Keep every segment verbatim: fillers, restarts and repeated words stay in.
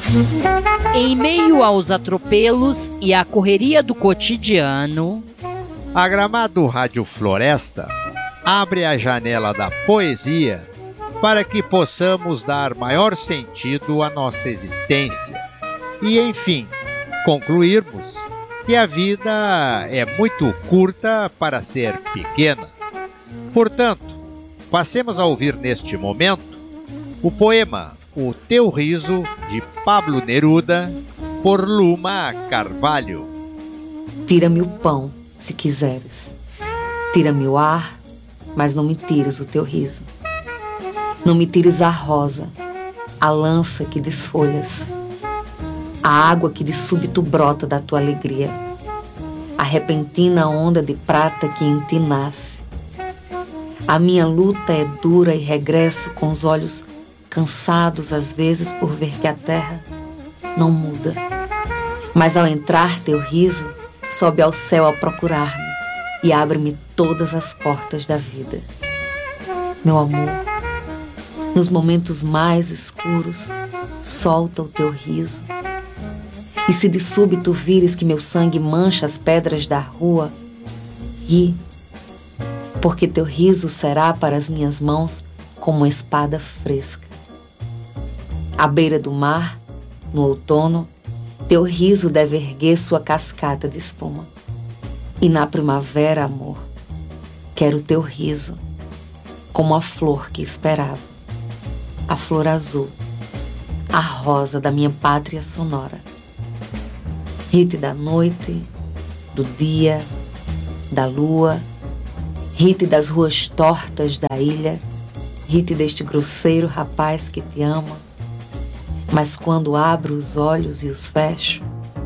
Em meio aos atropelos e à correria do cotidiano, a Gramado Rádio Floresta abre a janela da poesia para que possamos dar maior sentido à nossa existência e, enfim, concluirmos que a vida é muito curta para ser pequena. Portanto, passemos a ouvir neste momento o poema O Teu Riso, de Pablo Neruda, por Luma Carvalho. Tira-me o pão, se quiseres. Tira-me o ar, mas não me tires o teu riso. Não me tires a rosa, a lança que desfolhas, a água que de súbito brota da tua alegria, a repentina onda de prata que em ti nasce. A minha luta é dura e regresso com os olhos cansados às vezes por ver que a terra não muda. Mas ao entrar teu riso, sobe ao céu a procurar-me e abre-me todas as portas da vida. Meu amor, nos momentos mais escuros, solta o teu riso. E se de súbito vires que meu sangue mancha as pedras da rua, ri, porque teu riso será para as minhas mãos como uma espada fresca. À beira do mar, no outono, teu riso deve erguer sua cascata de espuma. E na primavera, amor, quero teu riso, como a flor que esperava, a flor azul, a rosa da minha pátria sonora. Ri-te da noite, do dia, da lua, ri-te das ruas tortas da ilha, ri-te deste grosseiro rapaz que te ama. Mas quando abro os olhos e os fecho,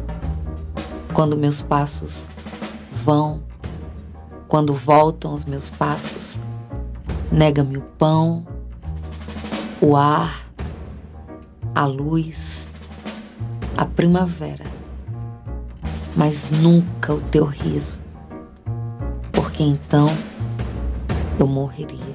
quando meus passos vão, quando voltam os meus passos, nega-me o pão, o ar, a luz, a primavera, mas nunca o teu riso, porque então eu morreria.